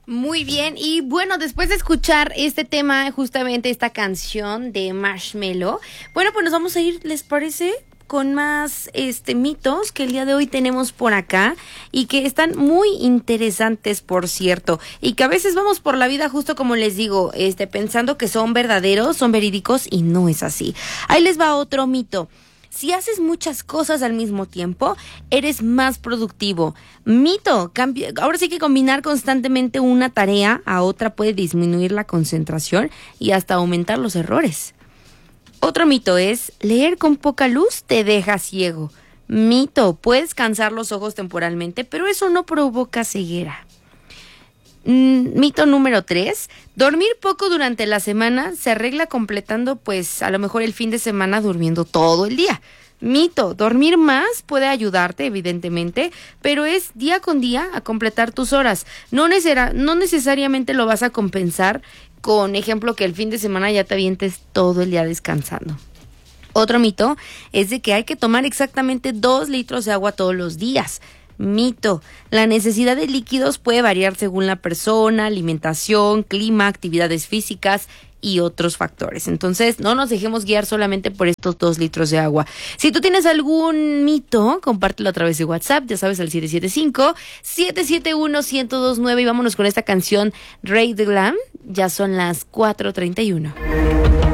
Muy bien, y bueno, después de escuchar este tema, justamente esta canción de Marshmello, bueno, pues nos vamos a ir, ¿les parece? Con más mitos que el día de hoy tenemos por acá y que están muy interesantes, por cierto, y que a veces vamos por la vida justo como les digo, pensando que son verdaderos, son verídicos y no es así. Ahí les va otro mito. Si haces muchas cosas al mismo tiempo, eres más productivo. Mito, ahora sí que combinar constantemente una tarea a otra puede disminuir la concentración y hasta aumentar los errores. Otro mito es, leer con poca luz te deja ciego. Mito, puedes cansar los ojos temporalmente, pero eso no provoca ceguera. Mito número 3, dormir poco durante la semana se arregla completando pues a lo mejor el fin de semana durmiendo todo el día. Mito, dormir más puede ayudarte evidentemente, pero es día con día a completar tus horas. No necesariamente lo vas a compensar con ejemplo que el fin de semana ya te avientes todo el día descansando. Otro mito es de que hay que tomar exactamente 2 litros de agua todos los días. Mito, la necesidad de líquidos puede variar según la persona, alimentación, clima, actividades físicas y otros factores. Entonces, no nos dejemos guiar solamente por estos 2 litros de agua. Si tú tienes algún mito, compártelo a través de WhatsApp, ya sabes, al 775-771-1029 y vámonos con esta canción Rey de Glam. Ya son las 4:31.